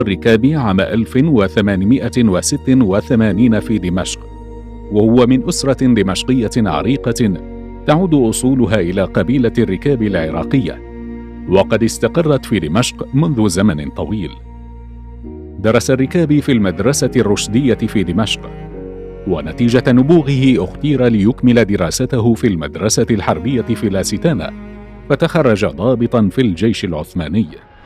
الركاب عام 1886 في دمشق، وهو من أسرة دمشقية عريقة تعود أصولها إلى قبيلة الركاب العراقية، وقد استقرت في دمشق منذ زمن طويل. درس الركابي في المدرسة الرشدية في دمشق، ونتيجة نبوغه اختير ليكمل دراسته في المدرسة الحربية في لاستانا، فتخرج ضابطا في الجيش العثماني.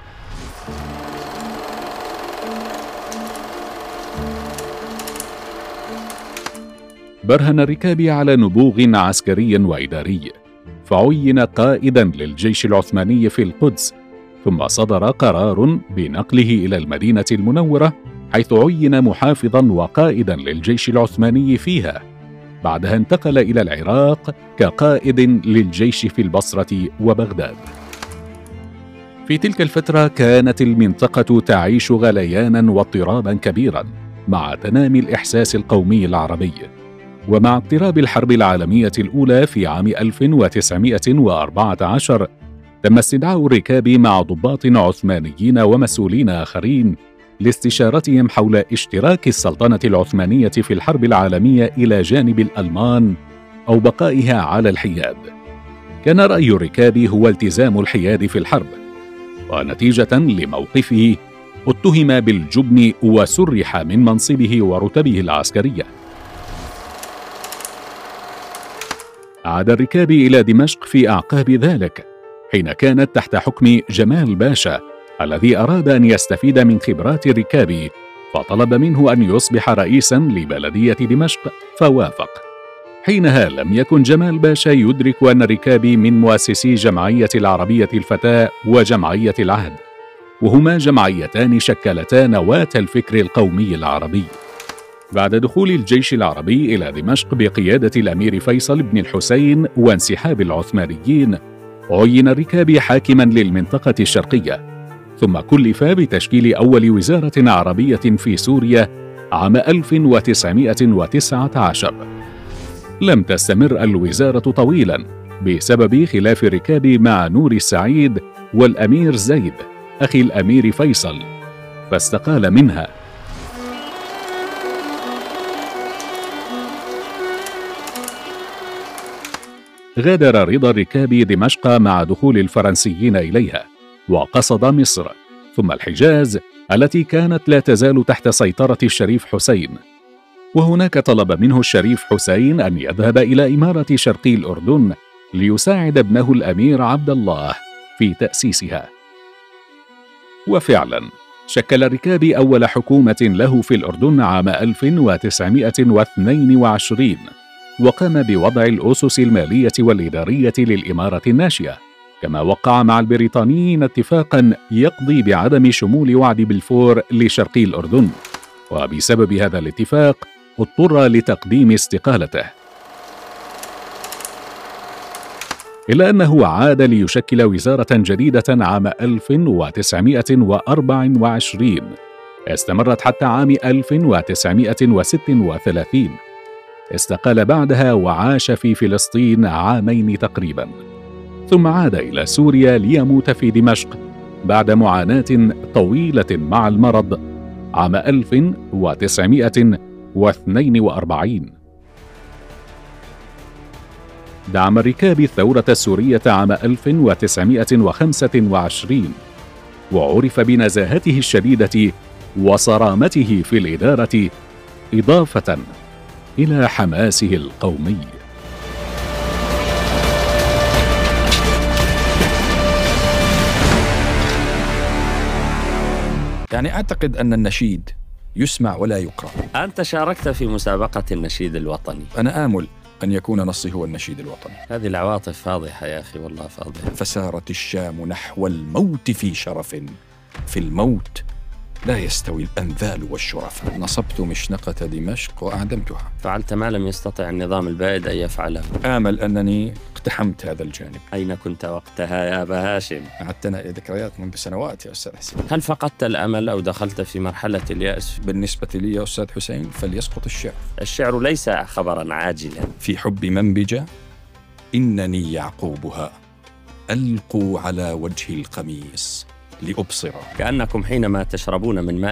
برهن الركابي على نبوغ عسكري وإداري، فعين قائدا للجيش العثماني في القدس، ثم صدر قرار بنقله إلى المدينة المنورة، حيث عين محافظا وقائدا للجيش العثماني فيها. بعدها انتقل إلى العراق كقائد للجيش في البصرة وبغداد. في تلك الفترة كانت المنطقة تعيش غليانا واضطرابا كبيرا مع تنامي الإحساس القومي العربي. ومع اقتراب الحرب العالمية الأولى في عام 1914 تم استدعاء الركابي مع ضباط عثمانيين ومسؤولين آخرين لاستشارتهم حول اشتراك السلطنة العثمانية في الحرب العالمية إلى جانب الألمان أو بقائها على الحياد. كان رأي الركابي هو التزام الحياد في الحرب، ونتيجة لموقفه اتهم بالجبن وسرح من منصبه ورتبه العسكرية. عاد الركابي إلى دمشق في أعقاب ذلك، حين كانت تحت حكم جمال باشا الذي أراد أن يستفيد من خبرات الركابي، فطلب منه أن يصبح رئيسا لبلدية دمشق، فوافق. حينها لم يكن جمال باشا يدرك أن الركابي من مؤسسي جمعية العربية الفتاة وجمعية العهد، وهما جمعيتان شكلتا نواة الفكر القومي العربي. بعد دخول الجيش العربي إلى دمشق بقيادة الأمير فيصل بن الحسين وانسحاب العثمانيين، عين الركابي حاكما للمنطقة الشرقية، ثم كلف بتشكيل أول وزارة عربية في سوريا عام 1919. لم تستمر الوزارة طويلا بسبب خلاف الركابي مع نور السعيد والأمير زيد أخي الأمير فيصل، فاستقال منها. غادر رضا الركابي دمشق مع دخول الفرنسيين إليها، وقصد مصر ثم الحجاز التي كانت لا تزال تحت سيطرة الشريف حسين، وهناك طلب منه الشريف حسين أن يذهب إلى إمارة شرقي الأردن ليساعد ابنه الأمير عبد الله في تأسيسها. وفعلا شكل الركابي أول حكومة له في الأردن عام 1922، وقام بوضع الأسس المالية والإدارية للإمارة الناشئة، كما وقع مع البريطانيين اتفاقا يقضي بعدم شمول وعد بلفور لشرقي الأردن، وبسبب هذا الاتفاق اضطر لتقديم استقالته، إلا أنه عاد ليشكل وزارة جديدة عام 1924 استمرت حتى عام 1936. استقال بعدها وعاش في فلسطين عامين تقريبا، ثم عاد إلى سوريا ليموت في دمشق بعد معاناة طويلة مع المرض عام 1942. دعم الركابي الثورة السورية عام 1925، وعرف بنزاهته الشديدة وصرامته في الإدارة، إضافة إلى حماسه القومي. يعني أعتقد أن النشيد يسمع ولا يقرأ. أنت شاركت في مسابقة النشيد الوطني. أنا آمل أن يكون نصي هو النشيد الوطني. هذه العواطف فاضحة يا أخي، والله فاضحة. فسارت الشام نحو الموت في شرف، في الموت لا يستوي الأنذال والشرفاء. نصبت مشنقة دمشق وأعدمتها. فعلت ما لم يستطع النظام البائد أن يفعله. آمل أنني اقتحمت هذا الجانب. أين كنت وقتها يا أبا هاشم؟ أعدتنا إلى ذكريات منذ سنوات يا أستاذ حسين. هل فقدت الأمل أو دخلت في مرحلة اليأس؟ بالنسبة لي يا أستاذ حسين فليسقط الشعر. الشعر ليس خبرا عاجلا. في حب منبجة إنني يعقوبها ألقوا على وجه القميص لأبصر. كأنكم حينما تشربون من ماء